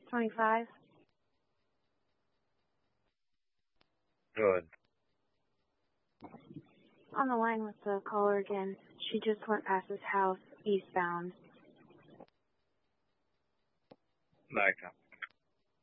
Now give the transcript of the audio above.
25. Good. On the line with the caller again. She just went past his house, eastbound. Micah.